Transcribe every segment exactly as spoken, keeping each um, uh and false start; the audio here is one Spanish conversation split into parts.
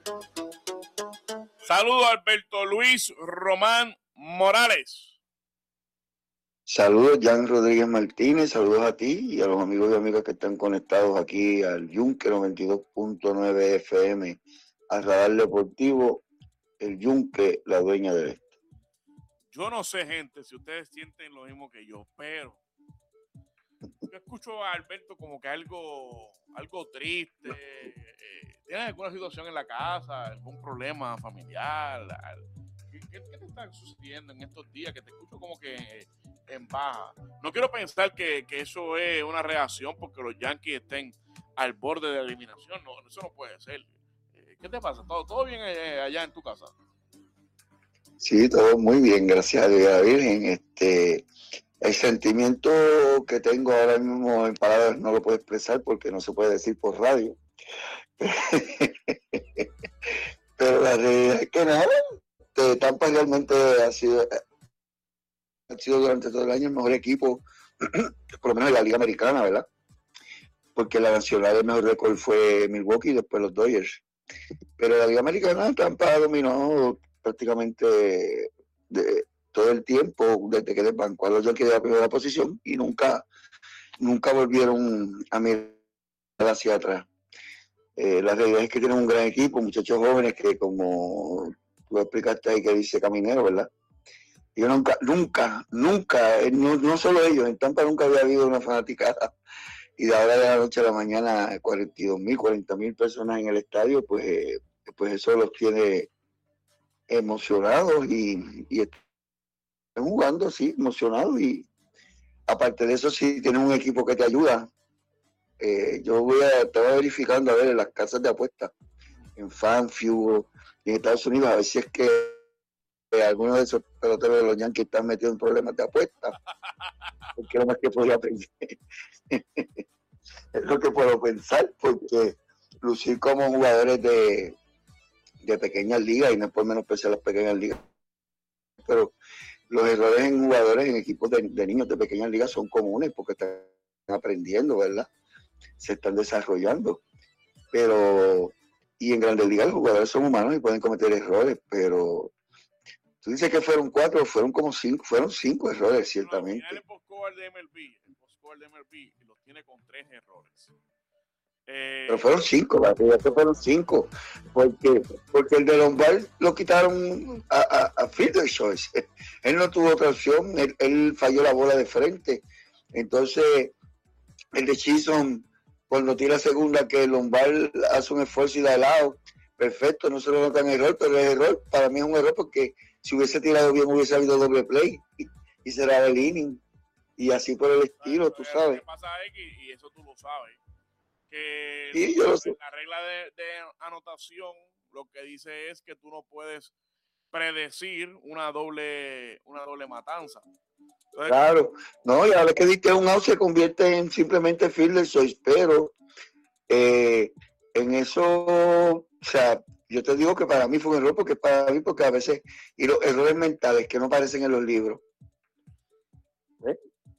Saludos Alberto Luis Román Morales. Saludos Jan Rodríguez Martínez, saludos a ti y a los amigos y amigas que están conectados aquí al Yunque noventa y dos punto nueve F M, al Radar Deportivo, el Yunque, la dueña del este. Yo no sé, gente, si ustedes sienten lo mismo que yo, pero yo escucho a Alberto como que algo, algo triste. Eh, ¿Tienes alguna situación en la casa, algún problema familiar? ¿Qué, qué, qué te está sucediendo en estos días? Que te escucho como que en baja. No quiero pensar que, que eso es una reacción porque los Yankees estén al borde de la eliminación. No, eso no puede ser. Eh, ¿Qué te pasa? ¿Todo, todo bien allá en tu casa? Sí, todo muy bien, gracias a Dios, a la Virgen. Este, el sentimiento que tengo ahora mismo en palabras no lo puedo expresar porque no se puede decir por radio. Pero la realidad es que nada, de Tampa realmente ha sido, ha sido durante todo el año el mejor equipo, por lo menos en la Liga Americana, ¿verdad? Porque la nacional el mejor récord fue Milwaukee y después los Dodgers. Pero la Liga Americana Tampa dominó prácticamente de todo el tiempo desde que desbancó a los Yankees de la primera posición y nunca, nunca volvieron a mirar hacia atrás. Eh, la realidad es que tienen un gran equipo, muchachos jóvenes que, como tú explicaste ahí, que dice Caminero, ¿verdad? Yo nunca, nunca, nunca, no, no solo ellos, en Tampa nunca había habido una fanaticada y de ahora de la noche a la mañana cuarenta y dos mil, cuarenta mil personas en el estadio, pues, eh, pues eso los tiene emocionados y, y están jugando, sí, emocionados, y aparte de eso sí tienen un equipo que te ayuda. Eh, yo voy a estar verificando a ver en las casas de apuestas, en FanFuel y en Estados Unidos, a ver si es que eh, algunos de esos peloteros de los Yankees están metidos en problemas de apuestas, porque lo más que podía pensar es lo que puedo pensar, porque lucir como jugadores de de pequeñas ligas, y no es por menospreciar las pequeñas ligas, pero los errores en jugadores en equipos de, de niños de pequeñas ligas son comunes porque están aprendiendo, ¿verdad? Se están desarrollando, pero y en grandes ligas los jugadores son humanos y pueden cometer errores, pero tú dices que fueron cuatro, fueron como cinco, fueron cinco errores, ciertamente. No, el post-score de M L B, el post-score de M L B los tiene con tres errores. Eh, pero fueron cinco, la verdad que fueron cinco, porque, porque el de Lombard lo quitaron a, a, a Fielder Choice. Él no tuvo otra opción, él, él falló la bola de frente. Entonces, el de Chisholm, cuando tira segunda, que Lombard hace un esfuerzo y da lado, perfecto, no se lo notan error, pero el error para mí es un error porque si hubiese tirado bien hubiese habido doble play y, y será el inning, y así por el estilo, tú sabes. Lo que pasa es que, y eso tú lo sabes, que sí, yo lo sé. La regla de, de anotación lo que dice es que tú no puedes predecir una doble una doble matanza. Entonces, claro, no, y ahora que diste un out se convierte en simplemente fielder choice, pero eh, en eso, o sea, yo te digo que para mí fue un error, porque para mí, porque a veces, y los errores mentales que no aparecen en los libros. ¿Eh?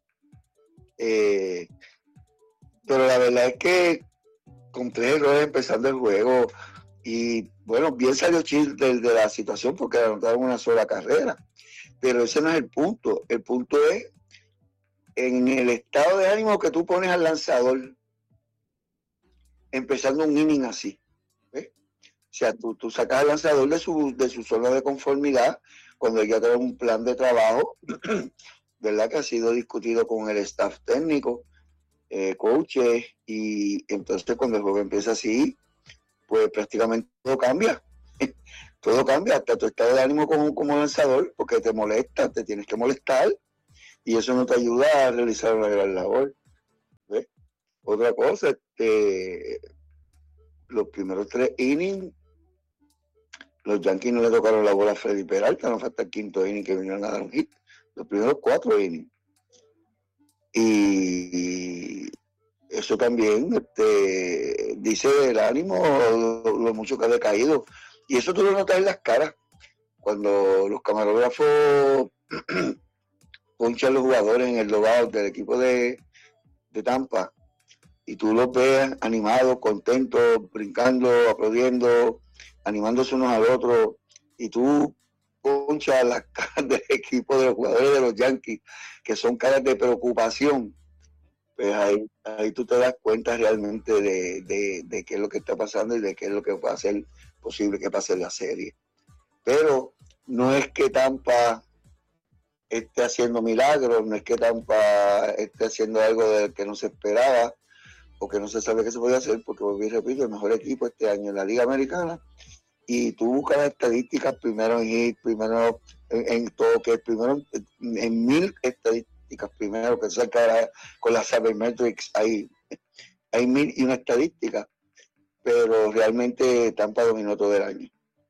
Eh, pero la verdad es que con tres errores empezando el juego, y bueno, bien salió Chil de, de la situación porque anotaron una sola carrera, pero ese no es el punto. El punto es en el estado de ánimo que tú pones al lanzador empezando un inning así. ¿Ves? O sea, tú, tú sacas al lanzador de su, de su zona de conformidad cuando hay que tener un plan de trabajo, ¿verdad? Que ha sido discutido con el staff técnico, eh, coaches, y entonces cuando el juego empieza así, pues prácticamente todo cambia. Todo cambia, hasta tu estado de ánimo como, como lanzador, porque te molesta, te tienes que molestar, y eso no te ayuda a realizar una gran labor. ¿Ves? Otra cosa, este, los primeros tres innings, los Yankees no le tocaron la bola a Freddy Peralta, no falta el quinto inning que vinieron a dar un hit. Los primeros cuatro innings. Y eso también este, dice el ánimo, lo, lo mucho que ha decaído. Y eso tú lo notas en las caras. Cuando los camarógrafos ponchan los jugadores en el logout del equipo de, de Tampa, y tú los ves animados, contentos, brincando, aplaudiendo, animándose unos al otro, y tú ponchas las caras del equipo de los jugadores de los Yankees, que son caras de preocupación, pues ahí, ahí tú te das cuenta realmente de, de, de qué es lo que está pasando y de qué es lo que va a ser posible que pase en la serie. Pero no es que Tampa esté haciendo milagros, no es que Tampa esté haciendo algo de que no se esperaba o que no se sabe que se puede hacer, porque volví y repito, el mejor equipo este año en la Liga Americana, y tú buscas las estadísticas primero en hit, primero en, en toques, primero en, en mil estadísticas, primero que se cara con las Sabermetrics, hay, hay mil y una estadística, pero realmente Tampa dominó todo el año.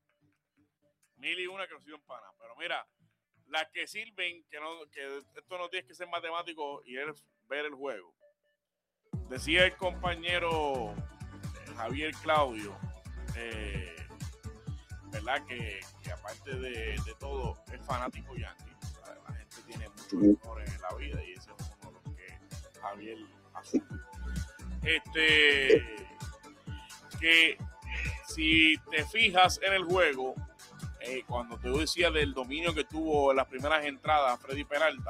Mil y una que no sirven para nada, pero mira, las que sirven, que, no, que esto no tienes que ser matemático y es ver el juego. Decía el compañero eh, Javier Claudio, eh, ¿verdad? Que, que aparte de, de todo, es fanático yankee. O sea, la gente tiene muchos errores en la vida y ese es uno de los que Javier asume. Este, que si te fijas en el juego, eh, cuando te decía del dominio que tuvo en las primeras entradas Freddy Peralta,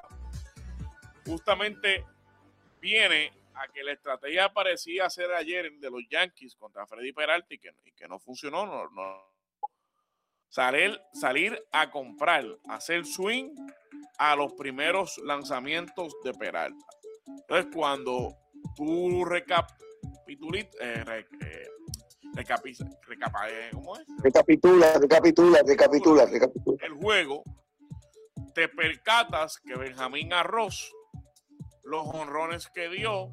justamente viene a que la estrategia parecía ser ayer de los Yankees contra Freddy Peralta y que, y que no funcionó, no, no. Salir, salir a comprar, hacer swing a los primeros lanzamientos de Peralta. Entonces, cuando tú recapitulas, eh, re, eh, recapiza, recapa, eh, ¿cómo es? Recapitula, recapitula, recapitula, recapitula. El juego, te percatas que Benjamín Arroz, los jonrones que dio,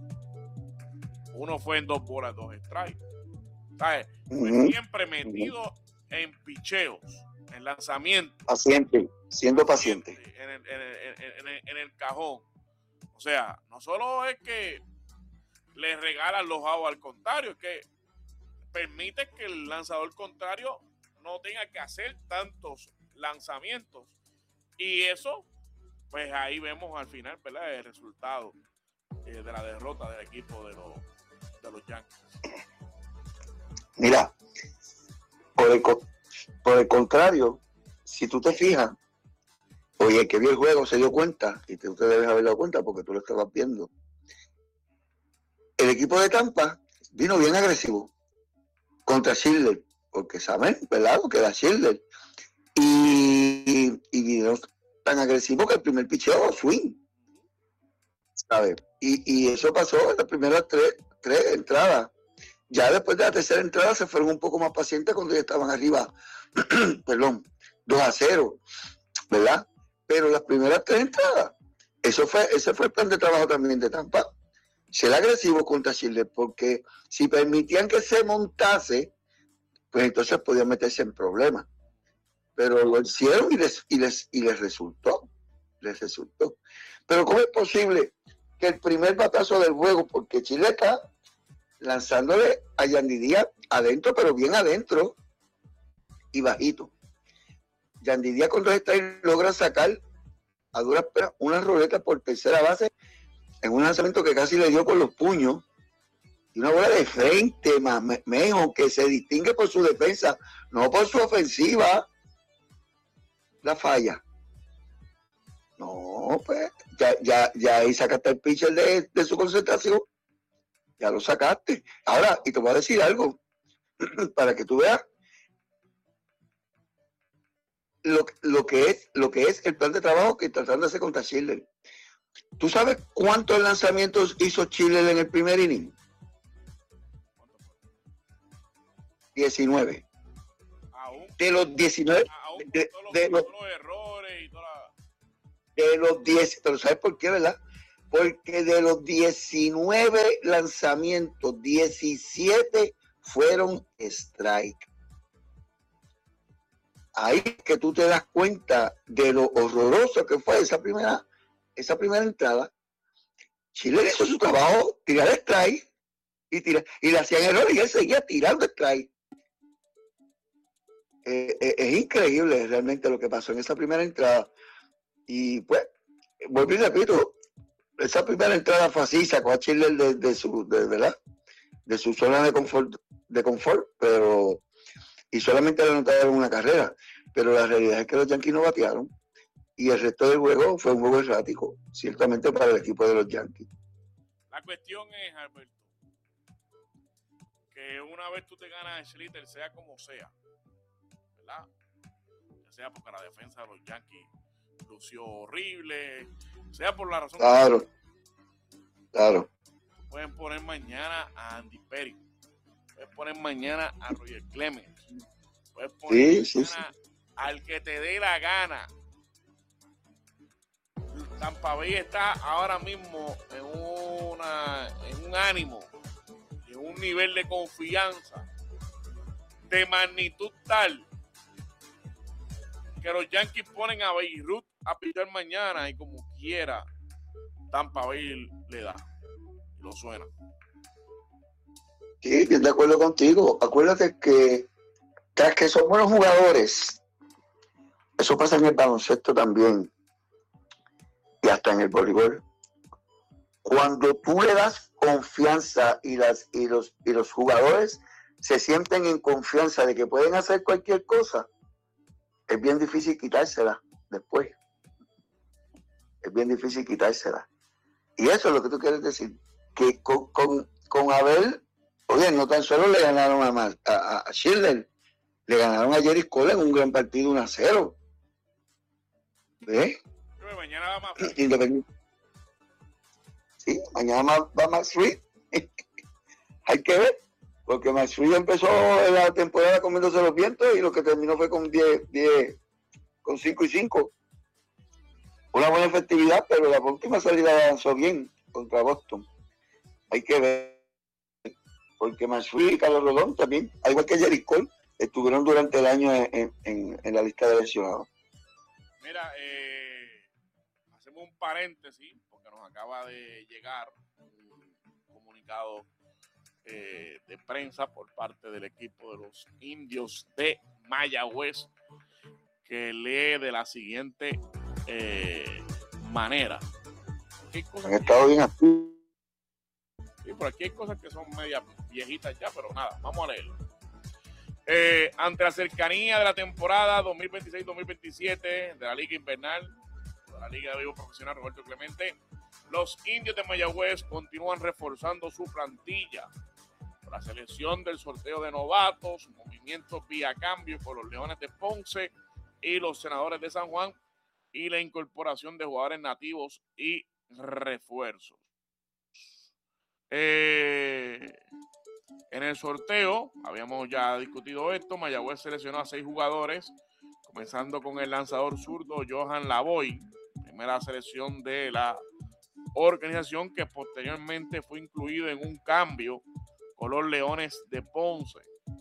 uno fue en dos bolas, dos strikes. ¿Sabes? Fue uh-huh. siempre metido uh-huh. en picheos, en lanzamiento. Paciente, siendo paciente. En el, en, el, en, el, en el cajón. O sea, no solo es que le regalan los outs, al contrario, es que permite que el lanzador contrario no tenga que hacer tantos lanzamientos. Y eso, pues ahí vemos al final, ¿verdad?, el resultado eh, de la derrota del equipo de los, de los Yankees. Mira, por el, por el contrario, si tú te fijas, oye, el que vio el juego se dio cuenta, y tú te debes haber dado cuenta porque tú lo estabas viendo. El equipo de Tampa vino bien agresivo contra Schindler, porque saben, ¿verdad?, lo que da Schindler. Y, y vino tan agresivo que el primer picheo swing, ¿sabes? Y, y eso pasó en las primeras tres, tres entradas. Ya después de la tercera entrada se fueron un poco más pacientes cuando ya estaban arriba, perdón, dos a cero, ¿verdad? Pero las primeras tres entradas, eso fue, ese fue el plan de trabajo también de Tampa. Ser agresivo contra Chile, porque si permitían que se montase, pues entonces podían meterse en problemas. Pero lo hicieron y les, y les, y les resultó, les resultó. Pero ¿cómo es posible que el primer batazo del juego, porque Chile está lanzándole a Yandy Díaz adentro, pero bien adentro y bajito? Yandy Díaz con dos strikes logra sacar a duras penas una roleta por tercera base en un lanzamiento que casi le dio con los puños, y una bola de frente, más mejor, que se distingue por su defensa, no por su ofensiva. La falla. No, pues ya, ya, ya ahí sacaste el pitcher de, de su concentración. Ya lo sacaste. Ahora, y te voy a decir algo, para que tú veas lo, lo, que es, lo que es el plan de trabajo que tratando de hacer contra Schindler. ¿Tú sabes cuántos lanzamientos hizo Schindler en el primer inning? diecinueve. Aún, de los diecinueve. Aún de, todos los, de, los, los errores y toda la... de los diez. Pero ¿sabes por qué, verdad? Porque de los diecinueve lanzamientos, diecisiete fueron strike. Ahí que tú te das cuenta de lo horroroso que fue esa primera, esa primera entrada. Chile hizo su trabajo, tirar strike, y, tira, y le hacían errores y él seguía tirando strike. Eh, eh, es increíble realmente lo que pasó en esa primera entrada. Y pues, vuelvo y repito, esa primera entrada fue así, sacó a Chile de, de su, de, ¿verdad?, de su zona de confort, de confort, pero y solamente le anotaron una carrera, pero la realidad es que los Yankees no batearon y el resto del juego fue un juego errático, ciertamente para el equipo de los Yankees. La cuestión es, Alberto, que una vez tú te ganas el Sliter, sea como sea, ¿verdad? Ya sea porque la defensa de los Yankees lució horrible, sea por la razón claro, que claro. pueden poner mañana a Andy Perry, pueden poner mañana a Roger Clemens, pueden poner sí, mañana sí, sí. al que te dé la gana. Tampa Bay está ahora mismo en, una, en un ánimo, en un nivel de confianza de magnitud tal que los Yankees ponen a Beirut a pitar mañana y como quiera Tampa Bay le da y lo suena. Sí, bien de acuerdo contigo. Acuérdate que tras que son buenos jugadores, eso pasa en el baloncesto también y hasta en el voleibol. Cuando tú le das confianza y, las, y, los, y los jugadores se sienten en confianza de que pueden hacer cualquier cosa, es bien difícil quitársela después. Es bien difícil quitársela. Y eso es lo que tú quieres decir. Que con, con, con Abel, oye, no tan solo le ganaron a, a, a Schindler, le ganaron a Jerry Cole en un gran partido uno a cero. ¿Ves? Mañana va más. Independiente. Sí, mañana va Max Fried. Hay que ver, porque Max Fried empezó la temporada comiéndose los vientos y lo que terminó fue con diez, diez, con cinco y cinco. Una buena efectividad, pero la última salida avanzó bien contra Boston. Hay que ver, porque Max Fried y Carlos Rodón también, al igual que Jerry Cole, estuvieron durante el año en, en, en la lista de lesionados. Mira, eh, hacemos un paréntesis, porque nos acaba de llegar un comunicado eh, de prensa por parte del equipo de los Indios de Mayagüez, que lee de la siguiente eh, manera. Han estado bien activos. Sí, por aquí hay cosas que son medias viejitas ya, pero nada, vamos a leerlo. Eh, ante la cercanía de la temporada dos mil veintiséis dos mil veintisiete de la Liga Invernal, de la Liga de Béisbol Profesional Roberto Clemente, los Indios de Mayagüez continúan reforzando su plantilla. Por la selección del sorteo de novatos, movimientos vía cambio por los Leones de Ponce y los Senadores de San Juan, y la incorporación de jugadores nativos y refuerzos. Eh, en el sorteo, habíamos ya discutido esto, Mayagüez seleccionó a seis jugadores, comenzando con el lanzador zurdo Johan Lavoy, primera selección de la organización, que posteriormente fue incluido en un cambio con los Leones de Ponce.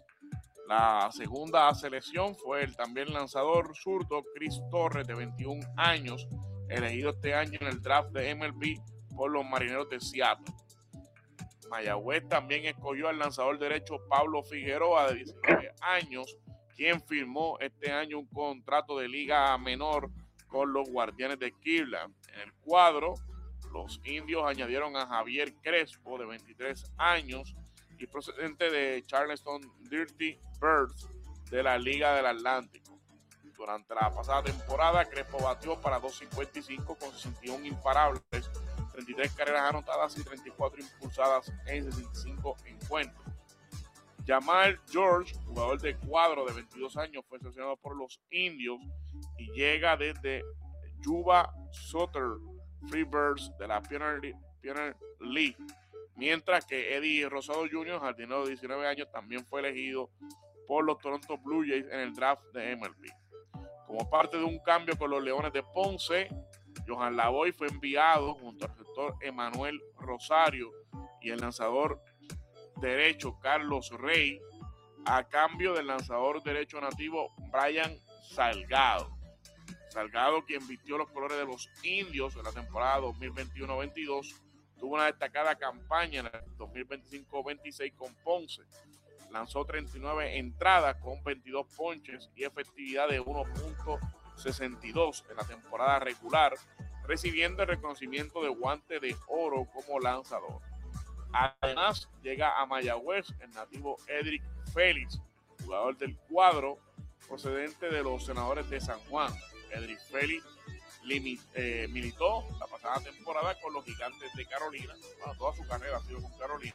La segunda selección fue el también lanzador zurdo Chris Torres, de veintiún años, elegido este año en el draft de M L B por los Marineros de Seattle. Mayagüez también escogió al lanzador derecho Pablo Figueroa, de diecinueve años, quien firmó este año un contrato de liga menor con los Guardianes de Cleveland. En el cuadro, los Indios añadieron a Javier Crespo, de veintitrés años, y procedente de Charleston Dirty Birds de la Liga del Atlántico. Durante la pasada temporada, Crespo batió para dos cincuenta y cinco con sesenta y uno imparables, treinta y tres carreras anotadas y treinta y cuatro impulsadas en sesenta y cinco encuentros. Jamal George, jugador de cuadro de veintidós años, fue seleccionado por los Indios y llega desde Yuba Sutter Freebirds de la Pioneer, Pioneer League, mientras que Eddie Rosado junior, jardinero de diecinueve años, también fue elegido por los Toronto Blue Jays en el draft de M L B. Como parte de un cambio con los Leones de Ponce, Johan Lavoy fue enviado junto al receptor Emanuel Rosario y el lanzador derecho Carlos Rey, a cambio del lanzador derecho nativo Brian Salgado. Salgado, quien vistió los colores de los Indios en la temporada dos mil veintiuno veintidós, tuvo una destacada campaña en el dos mil veinticinco veintiséis con Ponce. Lanzó treinta y nueve entradas con veintidós ponches y efectividad de uno punto sesenta y dos en la temporada regular, recibiendo el reconocimiento de guante de oro como lanzador. Además, llega a Mayagüez el nativo Edric Félix, jugador del cuadro procedente de los Senadores de San Juan. Edric Félix eh, militó la pasada temporada con los Gigantes de Carolina. Bueno, toda su carrera ha sido con Carolina.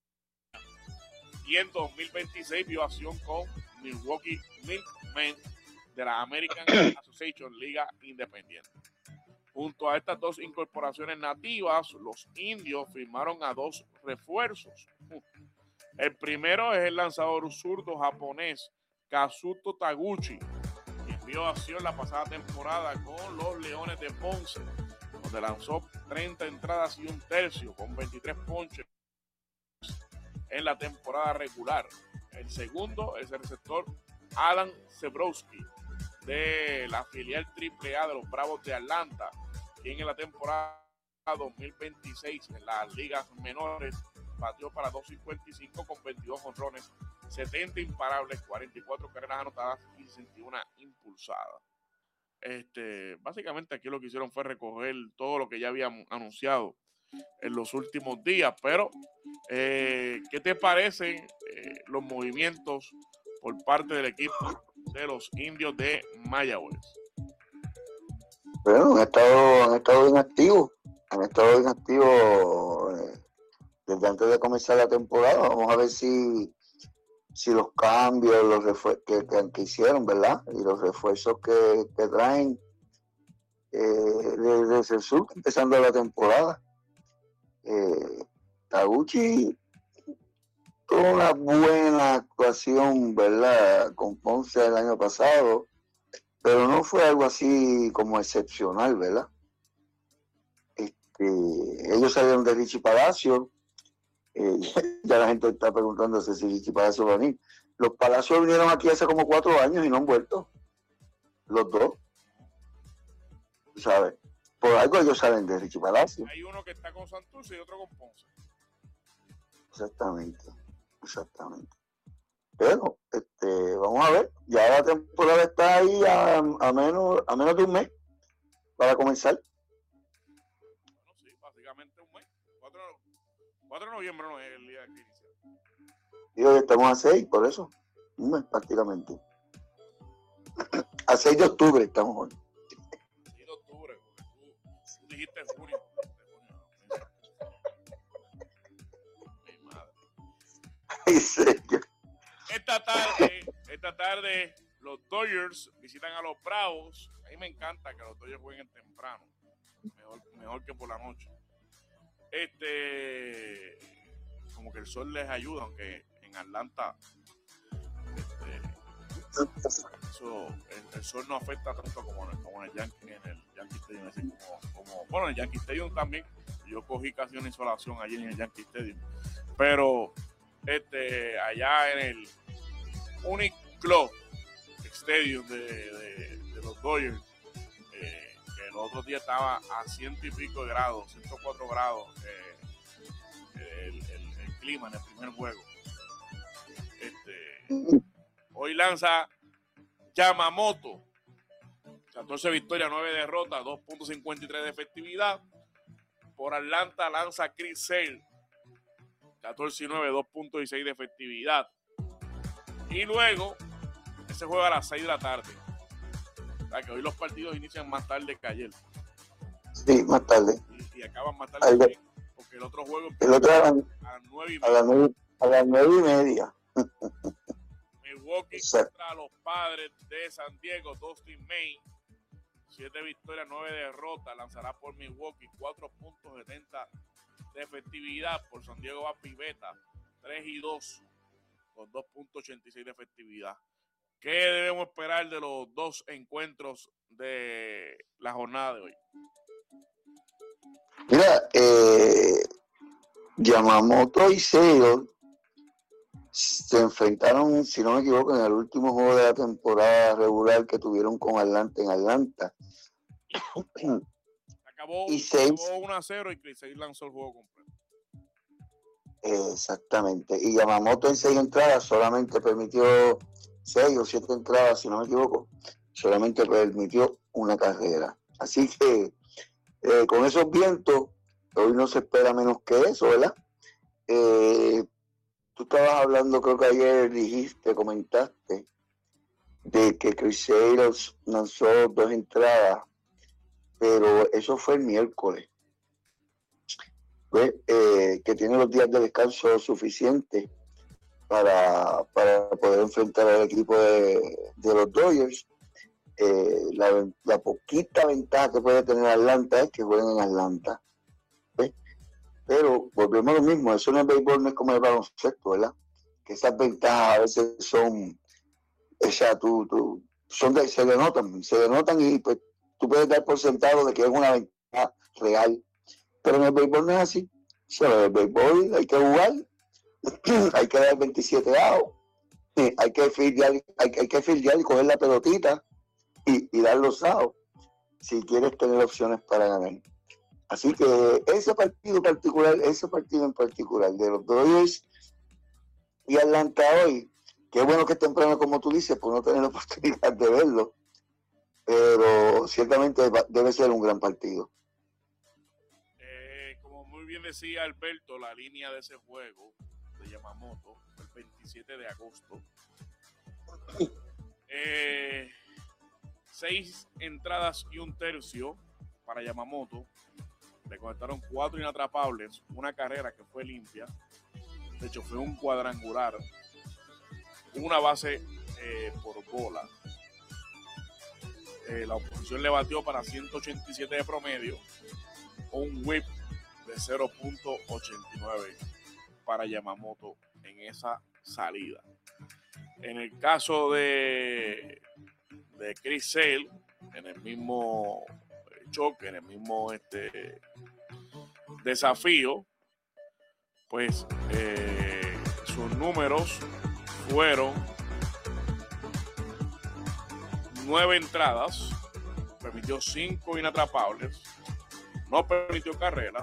Y en dos mil veintiséis vio acción con Milwaukee Milkmen de la American Association Liga Independiente. Junto a estas dos incorporaciones nativas, los indios firmaron a dos refuerzos. El primero es el lanzador zurdo japonés Kazuto Taguchi, quien vio acción la pasada temporada con los Leones de Ponce, donde lanzó treinta entradas y un tercio con veintitrés ponches en la temporada regular. El segundo es el receptor Alan Zebrowski, de la filial triple A de los Bravos de Atlanta, quien en la temporada dos mil veintiséis en las ligas menores batió para dos cincuenta y cinco con veintidós jonrones, setenta imparables, cuarenta y cuatro carreras anotadas y sesenta y una impulsadas. Este, básicamente aquí lo que hicieron fue recoger todo lo que ya habían anunciado en los últimos días, pero eh, ¿qué te parecen eh, los movimientos por parte del equipo de los indios de Mayagüez? Bueno, han estado, han estado bien activos, han estado bien activos eh, desde antes de comenzar la temporada. Vamos a ver si, si los cambios, los refuerzos que, que, que hicieron, ¿verdad? Y los refuerzos que, que traen eh, desde el sur, empezando la temporada. Eh, Taguchi tuvo una buena actuación, ¿verdad? Con Ponce el año pasado, pero no fue algo así como excepcional, ¿verdad? Este, ellos salieron de Richie Palacio, eh, ya la gente está preguntándose si Richie Palacio va a venir. Los Palacios vinieron aquí hace como cuatro años y no han vuelto, los dos, ¿sabes? Por algo ellos salen de Richie Palacio. Hay uno que está con Santurce y otro con Ponce. Exactamente, exactamente. Pero, este, vamos a ver, ya la temporada está ahí a, a, menos, a menos de un mes para comenzar. Bueno, sí, básicamente un mes. cuatro de noviembre no es el día que inicia. Y hoy estamos a seis, por eso, un mes prácticamente. A seis de octubre estamos hoy. seis de octubre, porque tú, tú dijiste junio. Mi madre. Ay, serio. Esta tarde, esta tarde, los Dodgers visitan a los Bravos. A mí me encanta que los Dodgers jueguen temprano, mejor, mejor que por la noche. Este, como que el sol les ayuda, aunque en Atlanta, este, eso, el, el sol no afecta tanto como en el, como en el Yankee, en el Yankee Stadium, así como, como, bueno, en el Yankee Stadium también. Yo cogí casi una insolación allí en el Yankee Stadium, pero este, allá en el Uniclub Stadium de, de, de los Dodgers, eh, que el otro día estaba a ciento y pico de grados, ciento cuatro grados, eh, el, el, el clima en el primer juego. Este, hoy lanza Yamamoto, catorce victorias, nueve derrotas, dos punto cincuenta y tres de efectividad. Por Atlanta lanza Chris Sale, catorce y nueve, dos punto dieciséis de efectividad. Y luego, ese juega a las seis de la tarde. O sea, que hoy los partidos inician más tarde que ayer. Sí, más tarde. Y, y acaban más tarde de, también, porque el otro juego el otro a, a las nueve y media. A las nueve, a las nueve y media. Milwaukee Exacto. contra los Padres de San Diego, Dustin May. Siete victorias, nueve derrotas. Lanzará por Milwaukee, cuatro punto setenta de efectividad. Por San Diego va Pivetta, tres y dos. Con dos punto ochenta y seis de efectividad. ¿Qué debemos esperar de los dos encuentros de la jornada de hoy? Mira, eh, Yamamoto y Sale se enfrentaron, si no me equivoco, en el último juego de la temporada regular que tuvieron con Atlanta en Atlanta. Acabó, y seis, acabó uno a cero y Chris Sale lanzó el juego completo. Exactamente. Y Yamamoto en seis entradas solamente permitió seis o siete entradas, si no me equivoco, solamente permitió una carrera. Así que eh, con esos vientos, hoy no se espera menos que eso, ¿verdad? Eh, tú estabas hablando, creo que ayer dijiste, comentaste, de que Chris Sale lanzó dos entradas, pero eso fue el miércoles. Pues, eh, que tiene los días de descanso suficientes para, para poder enfrentar al equipo de, de los Dodgers. Eh, la, la poquita ventaja que puede tener Atlanta es que jueguen en Atlanta. ¿Ves? Pero volvemos a lo mismo, eso no es béisbol, no es como el baloncesto, ¿verdad? Que esas ventajas a veces son, o sea, tú, tú, son de, se denotan, se denotan y pues tú puedes dar por sentado de que es una ventaja real. Pero en el béisbol no es así. O sea, en el béisbol hay que jugar, hay que dar veintisiete outs, hay que fildear, hay, hay que fildear y coger la pelotita y, y dar los outs si quieres tener opciones para ganar. Así que ese partido particular, ese partido en particular de los Dodgers y Atlanta hoy, qué bueno que es temprano como tú dices, por no tener la oportunidad de verlo, pero ciertamente debe ser un gran partido. Eh, como muy bien decía Alberto, la línea de ese juego de Yamamoto, el veintisiete de agosto, eh, seis entradas y un tercio para Yamamoto. Le conectaron cuatro inatrapables, una carrera que fue limpia, de hecho fue un cuadrangular, una base eh, por bola. Eh, la oposición le batió para ciento ochenta y siete de promedio, un whip de cero punto ochenta y nueve para Yamamoto en esa salida. En el caso de, de Chris Sale, en el mismo choque, en el mismo este, desafío, pues eh, sus números fueron nueve entradas, permitió cinco inatrapables, no permitió carreras,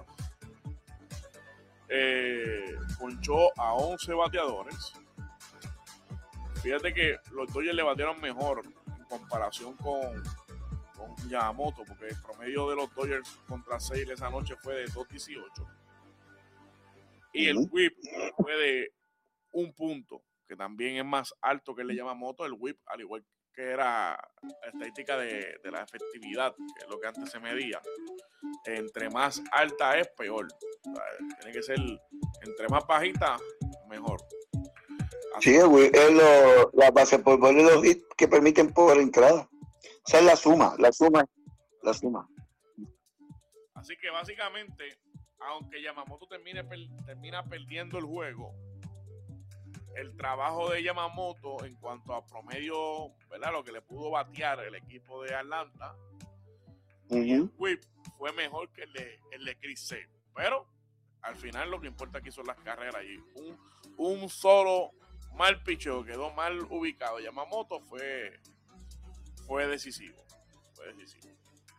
eh, ponchó a once bateadores. Fíjate que los Dodgers le batearon mejor en comparación con, con Yamamoto, porque el promedio de los Dodgers contra Sale esa noche fue de dos dieciocho. Y el whip fue de un punto, que también es más alto que el de Yamamoto. El whip, al igual que era la estadística de, de la efectividad, que es lo que antes se medía. Entre más alta es, peor. O sea, tiene que ser, entre más bajita, mejor. Así sí, güey, es lo, la base por bola y los hits que permiten por entrada. O sea, es la suma, la suma, la suma. Así que básicamente, aunque Yamamoto termine, per, termina perdiendo el juego, el trabajo de Yamamoto en cuanto a promedio, ¿verdad? Lo que le pudo batear el equipo de Atlanta, uh-huh. y el whip fue mejor que el de, el de Chris Sale. Pero al final lo que importa aquí son las carreras, y un, un solo mal picheo quedó mal ubicado. Yamamoto fue, fue decisivo. Fue decisivo.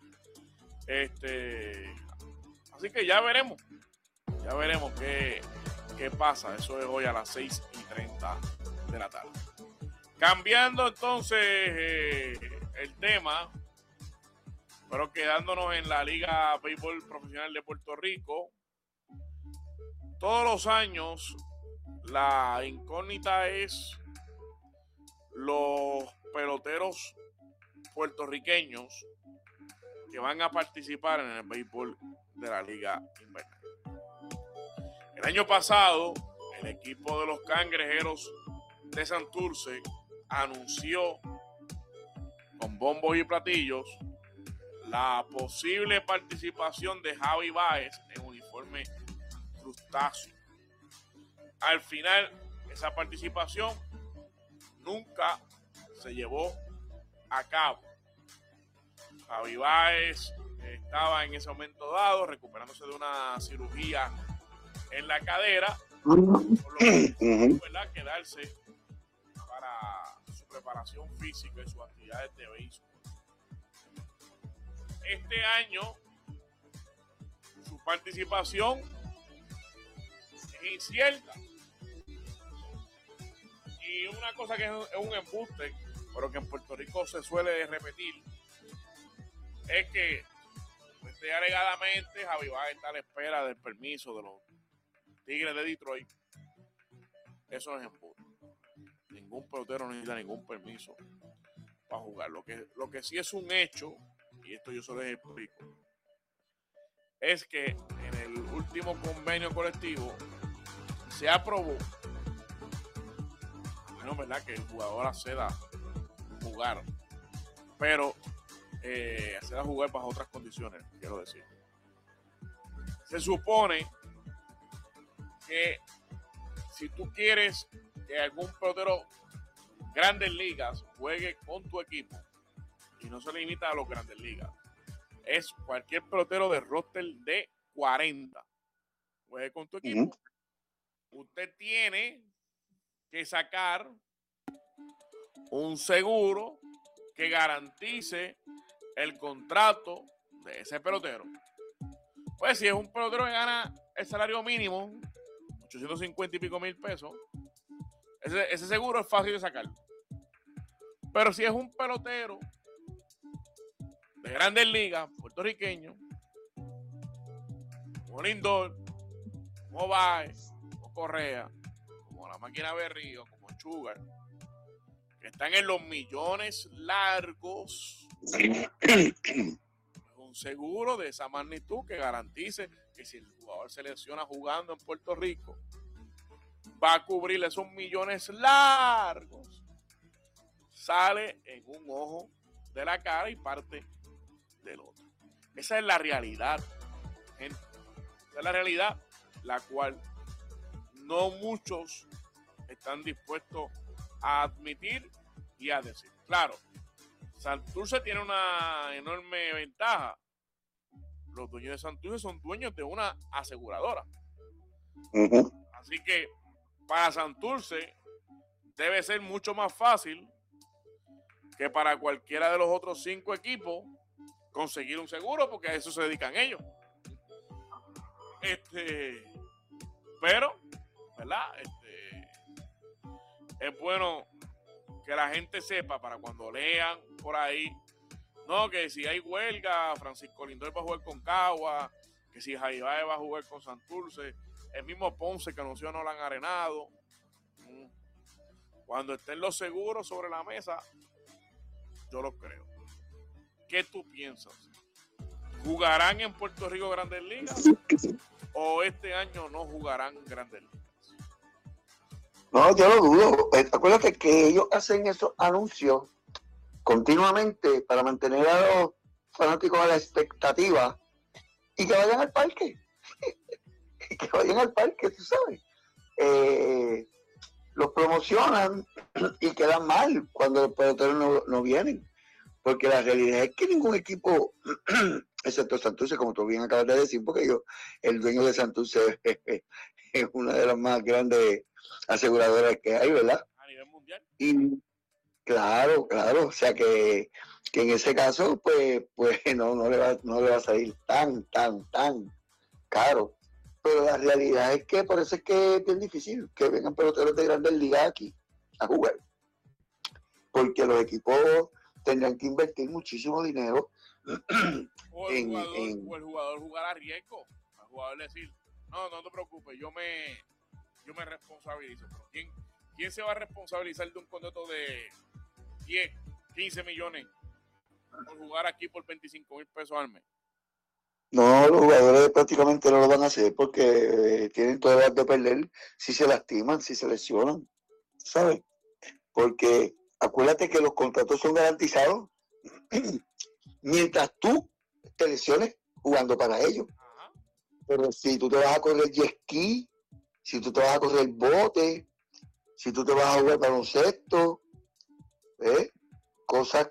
Este, así que ya veremos. Ya veremos qué, qué pasa. Eso es hoy a las seis y treinta de la tarde. Cambiando entonces eh, el tema, pero quedándonos en la Liga Béisbol Profesional de Puerto Rico. Todos los años la incógnita es los peloteros puertorriqueños que van a participar en el béisbol de la Liga Invernal. El año pasado, el equipo de los Cangrejeros de Santurce anunció con bombos y platillos la posible participación de Javi Báez en uniforme crustáceo. Al final, esa participación nunca se llevó a cabo. Javi Báez estaba en ese momento dado recuperándose de una cirugía en la cadera, por lo que tuvo, ¿verdad?, quedarse para su preparación física y sus actividades de béisbol. Este año, su participación es incierta. Y una cosa que es un embuste, pero que en Puerto Rico se suele repetir, es que este, alegadamente Javi Báez está a la espera del permiso de los Tigres de Detroit Eso no es embuste. Ningún pelotero necesita ningún permiso para jugar. Lo que, lo que sí es un hecho, y esto yo se les explico, es que en el último convenio colectivo se aprobó, no es verdad que el jugador acceda a jugar, pero eh, acceda a jugar bajo otras condiciones, quiero decir. Se supone que si tú quieres que algún pelotero Grandes Ligas juegue con tu equipo, y no se limita a los Grandes Ligas, es cualquier pelotero de roster de cuarenta juegue con tu equipo, uh-huh. Usted tiene que sacar un seguro que garantice el contrato de ese pelotero. Pues si es un pelotero que gana el salario mínimo, ochocientos cincuenta y pico mil pesos, ese, ese seguro es fácil de sacarlo. Pero si es un pelotero de Grandes Ligas, puertorriqueño, como Lindor, como Baez, como Correa, como la máquina Berrío, como Sugar, que están en los millones largos, un seguro de esa magnitud que garantice que si el jugador se lesiona jugando en Puerto Rico, va a cubrir esos millones largos, sale en un ojo de la cara y parte del otro. Esa es la realidad, gente. Esa es la realidad, la cual no muchos están dispuestos a admitir y a decir. Claro, Santurce tiene una enorme ventaja. Los dueños de Santurce son dueños de una aseguradora. Uh-huh. Así que para Santurce debe ser mucho más fácil que para cualquiera de los otros cinco equipos conseguir un seguro, porque a eso se dedican ellos. Este, pero, ¿verdad? Este, es bueno que la gente sepa para cuando lean por ahí, no, que si hay huelga, Francisco Lindor va a jugar con Cagua, que si Jai Baez va a jugar con Santurce, el mismo Ponce que anunció no lo han arenado. Cuando estén los seguros sobre la mesa, yo lo creo. ¿Qué tú piensas? ¿Jugarán en Puerto Rico Grandes Ligas o este año no jugarán Grandes Ligas? No, yo lo dudo. Acuérdate que ellos hacen esos anuncios continuamente para mantener a los fanáticos a la expectativa y que vayan al parque. y que vayan al parque, tú sabes. Eh, los promocionan y quedan mal cuando los peloteros no, no vienen. Porque la realidad es que ningún equipo, excepto Santurce, como tú bien acabas de decir, porque yo, el dueño de Santurce es, es una de las más grandes aseguradoras que hay, ¿verdad? A nivel mundial. Y claro, claro, o sea que, que en ese caso, pues, pues no, no, le va, no le va a salir tan, tan, tan caro. Pero la realidad es que por eso es que es bien difícil que vengan peloteros de Grandes Ligas aquí a jugar. Porque los equipos tendrán que invertir muchísimo dinero. O el, en, jugador, en... o el jugador jugar a riesgo. El jugador decir, no, no te preocupes, yo me, yo me responsabilizo. Pero ¿quién, ¿quién se va a responsabilizar de un contrato de diez, quince millones por jugar aquí por veinticinco mil pesos al mes? No, los jugadores prácticamente no lo van a hacer porque eh, tienen todas las de perder si se lastiman, si se lesionan, ¿sabes? Porque acuérdate que los contratos son garantizados mientras tú te lesiones jugando para ellos. Ajá. Pero si tú te vas a correr jet ski, si tú te vas a correr bote, si tú te vas a jugar baloncesto, ¿eh? Cosas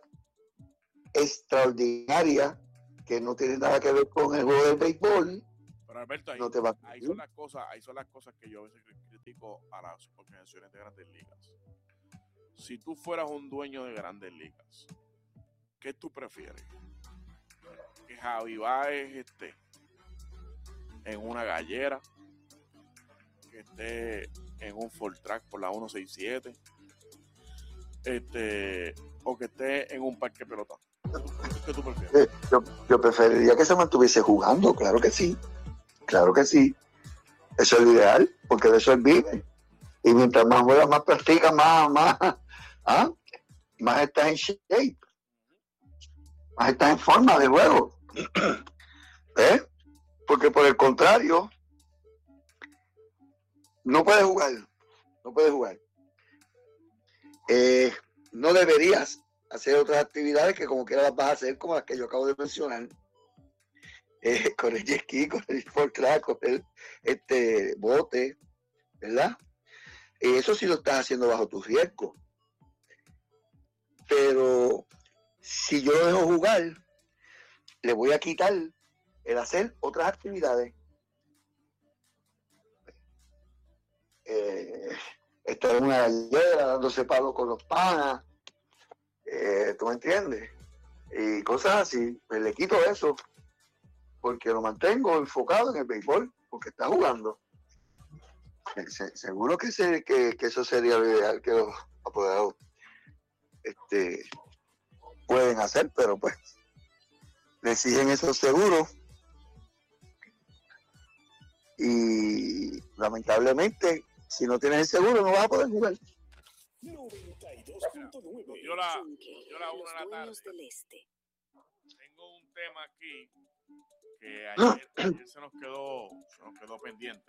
extraordinarias que no tienen nada que ver con el juego del béisbol. Pero Alberto, ahí, no te va a... ahí son las cosas, ahí son las cosas que yo a veces critico a las organizaciones de Grandes Ligas. Si tú fueras un dueño de Grandes Ligas, ¿qué tú prefieres? Que Javi Baez esté en una gallera, que esté en un full track por la ciento sesenta y siete, este, o que esté en un parque pelota. ¿Qué tú prefieres? Eh, yo, yo preferiría que se mantuviese jugando, claro que sí, claro que sí. Eso es lo ideal, porque de eso él vive. Y mientras más juegas, más practicas, más, más, ¿ah? más estás en shape, más estás en forma de juego. ¿Eh? Porque por el contrario, no puedes jugar, no puedes jugar. Eh, no deberías hacer otras actividades que como quiera las vas a hacer, como las que yo acabo de mencionar. Eh, correr jet ski, correr por track, correr este, bote, ¿verdad? Eh, eso sí lo estás haciendo bajo tu riesgo. Pero si yo lo dejo jugar, le voy a quitar el hacer otras actividades. Eh, estar en una gallera dándose palo con los panas, eh, ¿tú me entiendes? Y cosas así, pues le quito eso porque lo mantengo enfocado en el béisbol, porque está jugando. Se, seguro que, se, que, que eso sería lo ideal que los apoderados este, pueden hacer, pero pues le exigen esos seguros y lamentablemente si no tienes el seguro no vas a poder jugar. noventa y dos punto nueve. Yo la, yo la una de la tarde. Del este. Tengo un tema aquí que ayer, ayer se nos quedó se nos quedó pendiente.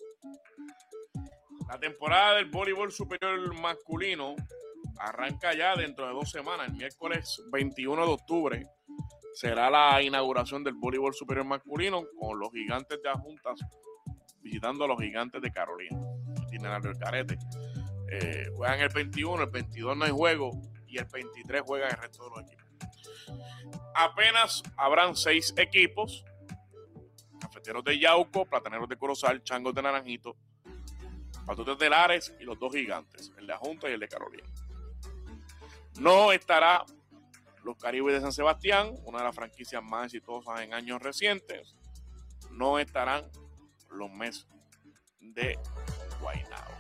La temporada del voleibol superior masculino arranca ya dentro de dos semanas. El miércoles veintiuno de octubre será la inauguración del voleibol superior masculino con los gigantes de Adjuntas visitando a los gigantes de Carolina. Itinerario del Carete. Eh, juegan el veintiuno, el veintidós no hay juego y el veintitrés juegan el resto de los equipos. Apenas habrán seis equipos: Cafeteros de Yauco, Plataneros de Corozal, Changos de Naranjito, Patriotas de Lares y los dos gigantes, el de Adjunta y el de Carolina. No estará los Caribes de San Sebastián, una de las franquicias más exitosas en años recientes. No estarán los Mets de Guaynabo.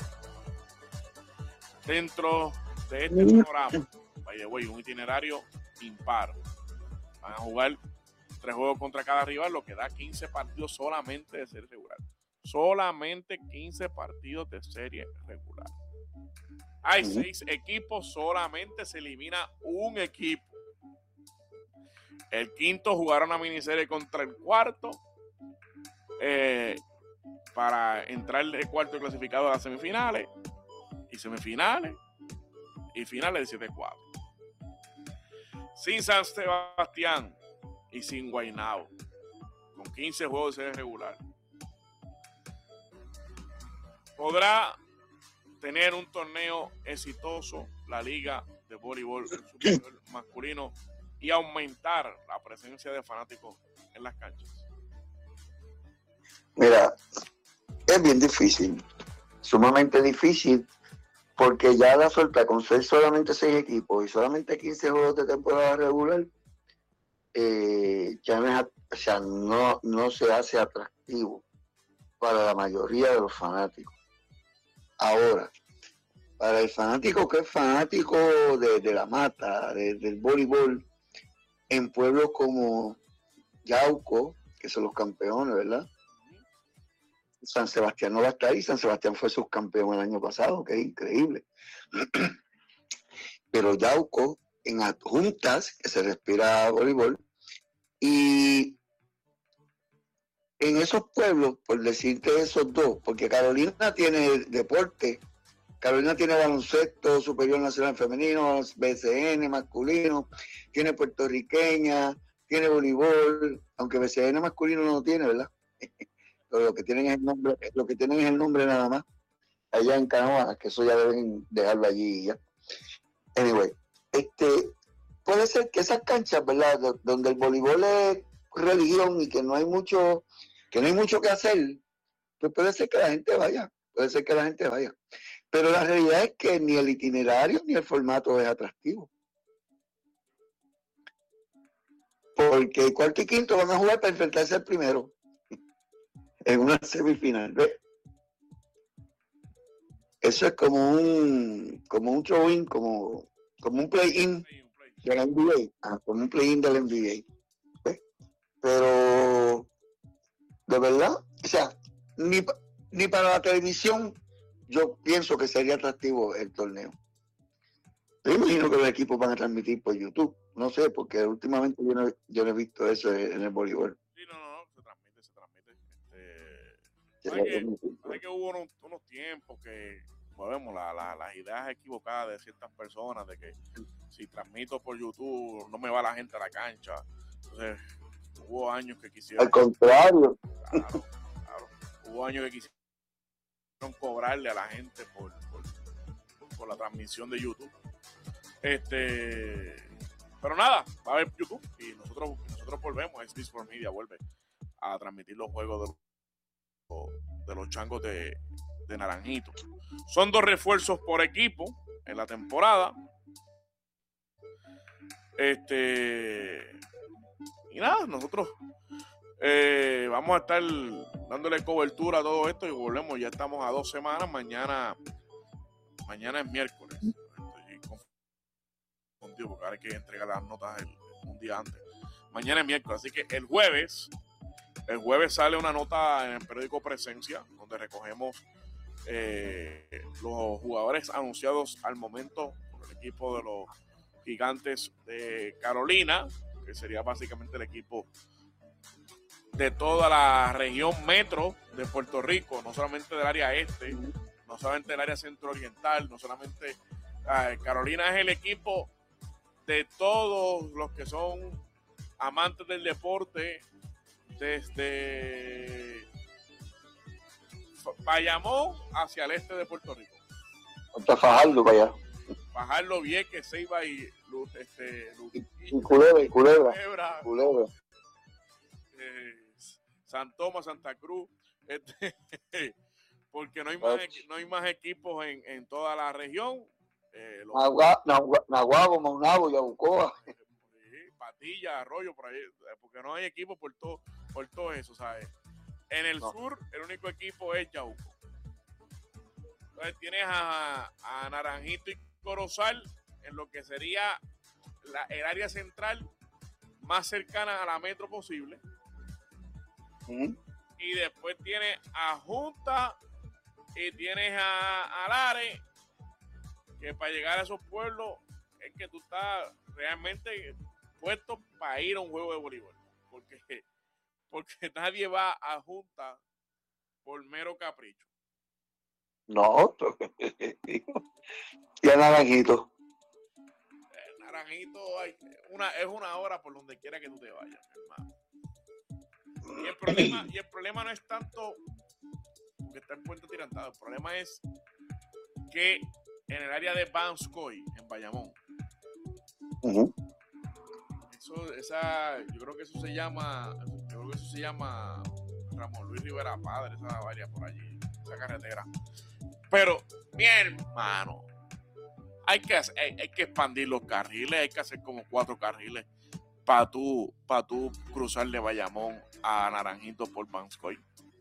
Dentro de este programa, by the way, un itinerario impar. Van a jugar tres juegos contra cada rival, lo que da quince partidos solamente de serie regular. Solamente quince partidos de serie regular. Hay seis equipos, solamente se elimina un equipo. El quinto jugará una miniserie contra el cuarto eh, para entrar el cuarto clasificado a las semifinales y semifinales y finales de siete cuatro. Sin San Sebastián y sin Guaynabo, con quince juegos de serie regular, podrá tener un torneo exitoso la Liga de Voleibol Superior Masculino y aumentar la presencia de fanáticos en las canchas. Mira, es bien difícil, sumamente difícil, porque ya la suelta con ser solamente seis equipos y solamente quince juegos de temporada regular, eh, ya no, es, o sea, no, no se hace atractivo para la mayoría de los fanáticos. Ahora, para el fanático que es fanático de, de la mata, de, del voleibol, en pueblos como Yauco, que son los campeones, ¿verdad? San Sebastián no va a estar ahí. San Sebastián fue subcampeón el año pasado, que es increíble. Pero Yauco, en Adjuntas, que se respira voleibol, y en esos pueblos, por decirte esos dos, porque Carolina tiene deporte, Carolina tiene baloncesto superior nacional femenino, B C N masculino, tiene puertorriqueña, tiene voleibol, aunque B C N masculino no lo tiene, ¿verdad? Pero lo que tienen es el nombre, lo que tienen es el nombre nada más, allá en Canoa, que eso ya deben dejarlo allí ya. Anyway, este, puede ser que esas canchas, ¿verdad?, donde el voleibol es religión y que no hay mucho, que no hay mucho que hacer, pues puede ser que la gente vaya, puede ser que la gente vaya. Pero la realidad es que ni el itinerario ni el formato es atractivo. Porque el cuarto y quinto van a jugar para enfrentarse al primero en una semifinal. ¿Ves? Eso es como un como un throw-in, como, como un play-in de la N B A, ah, como un play-in de la N B A. ¿Ves? Pero de verdad, o sea, ni, ni para la televisión yo pienso que sería atractivo el torneo. Yo imagino que los equipos van a transmitir por YouTube. No sé, porque últimamente yo no, yo no he visto eso en el voleibol. Sí, no, no, no, se transmite, se transmite. Este, ¿sabes que, ¿sabes que hubo unos, unos tiempos que, volvemos, la, la, las ideas equivocadas de ciertas personas, de que si transmito por YouTube no me va la gente a la cancha? Entonces, hubo años que quisieron... Al contrario. Claro, claro. Hubo años que quisieron cobrarle a la gente por, por, por la transmisión de YouTube. Este, pero nada, va a haber YouTube y nosotros, nosotros volvemos, X B Sports Media vuelve a transmitir los juegos de los, de los changos de, de Naranjito. Son dos refuerzos por equipo en la temporada. Este, y nada, nosotros eh, vamos a estar dándole cobertura a todo esto y volvemos. Ya estamos a dos semanas. Mañana, mañana es miércoles. Porque ahora hay que entregar las notas el, un día antes. Mañana es miércoles, así que el jueves, el jueves sale una nota en el periódico Presencia, donde recogemos eh, los jugadores anunciados al momento por el equipo de los Gigantes de Carolina, que sería básicamente el equipo de toda la región metro de Puerto Rico, no solamente del área este, no solamente del área centro-oriental, no solamente eh, Carolina es el equipo de todos los que son amantes del deporte, desde Bayamón hacia el este de Puerto Rico. Hasta Fajardo para allá. Fajardo, Vieques, Ceiba y este, y Culebra, y Culebra. Culebra, Culebra. Eh, San Tomás, Santa Cruz, este, porque no hay más, no hay más equipos en, en toda la región. Eh, los... Nahuabo, Maunabo, Yabucoa. Patilla, Arroyo, por ahí, porque no hay equipo por todo, por todo eso, ¿sabes? En el no. sur, el único equipo es Yauco. Entonces tienes a, a Naranjito y Corozal en lo que sería la, el área central más cercana a la metro posible. Uh-huh. Y después tienes a Junta y tienes a, a Lares, que para llegar a esos pueblos es que tú estás realmente puesto para ir a un juego de voleibol, porque, porque nadie va a Junta por mero capricho. No, y a Naranjito. El Naranjito hay una, es una hora por donde quiera que tú te vayas, hermano. Y el problema, y el problema no es tanto que está en Puerto Tirantado, el problema es que en el área de Banskoy, en Bayamón, uh-huh. eso, esa, yo creo que eso se llama, yo creo que eso se llama Ramón Luis Rivera Padre, esa área por allí, esa carretera. Pero, mi hermano, hay que, hacer, hay, hay que expandir los carriles, hay que hacer como cuatro carriles para tú, para tú cruzar de Bayamón a Naranjito por Banskoy.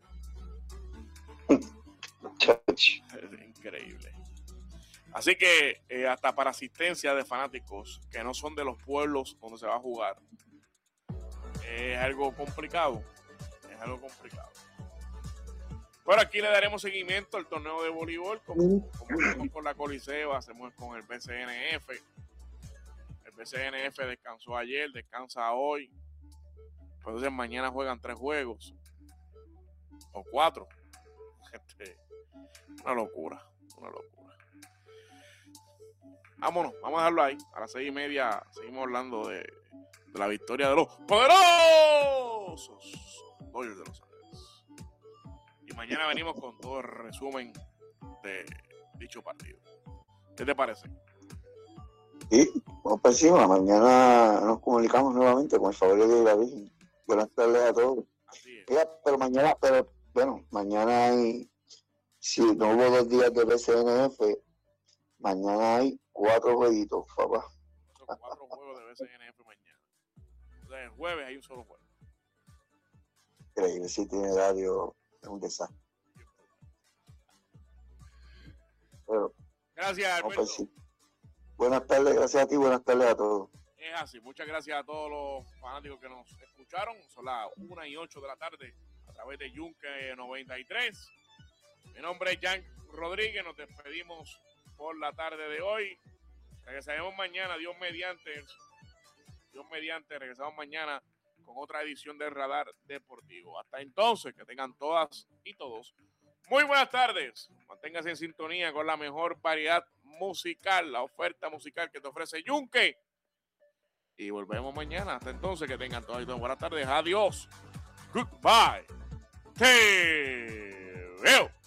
Es increíble. Así que eh, hasta para asistencia de fanáticos que no son de los pueblos donde se va a jugar, es algo complicado. Es algo complicado. Pero aquí le daremos seguimiento al torneo de voleibol, como, como hacemos con la Coliseo, hacemos con el B C N F. El B C N F descansó ayer, descansa hoy. Entonces mañana juegan tres juegos. O cuatro. Este, una locura, una locura. Vámonos, vamos a dejarlo ahí. A las seis y media seguimos hablando de, de la victoria de los poderosos Dodgers de Los Ángeles. Y mañana venimos con todo el resumen de dicho partido. ¿Qué te parece? Sí, vamos para encima. Mañana nos comunicamos nuevamente con el favor de la Virgen. Buenas tardes a todos. Así es. Mira, pero mañana, pero bueno, mañana hay, si no hubo dos días de B C N F, mañana hay cuatro jueguitos, papá. Son cuatro juegos de B C N F mañana. O sea, el jueves hay un solo juego. Increíble, ese itinerario es un desastre. Pero, gracias, Alberto. No, pues sí. Buenas tardes, gracias a ti, buenas tardes a todos. Es así, muchas gracias a todos los fanáticos que nos escucharon. Son las una y ocho de la tarde a través de Yunque noventa y tres. Mi nombre es Jan Rodríguez. Nos despedimos por la tarde de hoy. Regresaremos mañana, Dios mediante. Dios mediante, regresamos mañana con otra edición del Radar Deportivo. Hasta entonces, que tengan todas y todos muy buenas tardes. Manténgase en sintonía con la mejor variedad musical, la oferta musical que te ofrece Yunque. Y volvemos mañana. Hasta entonces, que tengan todas y todas buenas tardes. Adiós. Goodbye. Te veo.